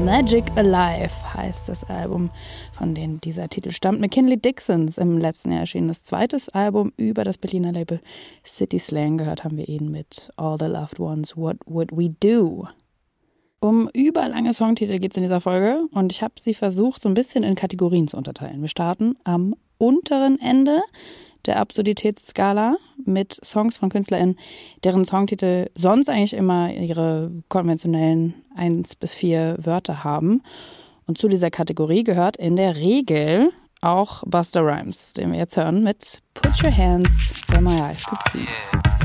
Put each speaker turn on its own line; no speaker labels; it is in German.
Magic Alive heißt das Album, von dem dieser Titel stammt. McKinley Dixons im letzten Jahr erschienenes zweites Album über das Berliner Label City Slang. Gehört haben wir ihn mit All the Loved Ones, What Would We Do? Um überlange Songtitel geht es in dieser Folge und ich habe sie versucht, so ein bisschen in Kategorien zu unterteilen. Wir starten am unteren Ende der Absurditätsskala mit Songs von KünstlerInnen, deren Songtitel sonst eigentlich immer ihre konventionellen 1 bis 4 Wörter haben. Und zu dieser Kategorie gehört in der Regel auch Busta Rhymes, den wir jetzt hören mit Put Your Hands Where My Eyes Could See.